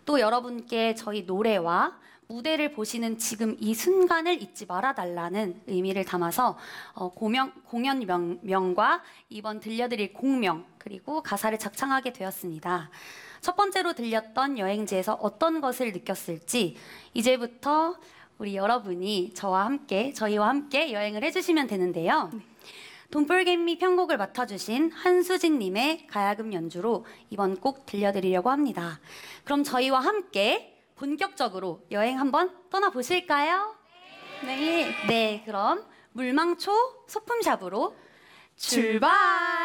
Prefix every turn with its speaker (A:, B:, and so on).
A: 또 여러분께 저희 노래와 무대를 보시는 지금 이 순간을 잊지 말아달라는 의미를 담아서 공연명과 이번 들려드릴 곡명 그리고 가사를 작창하게 되었습니다. 첫 번째로 들렸던 여행지에서 어떤 것을 느꼈을지 이제부터 우리 여러분이 저희와 함께 여행을 해주시면 되는데요. Don't Forget Me 편곡을 맡아주신 한수진님의 가야금 연주로 이번 곡 들려드리려고 합니다. 그럼 저희와 함께 본격적으로 여행 한번 떠나보실까요? 네. 네, 그럼 물망초 소품샵으로 출발!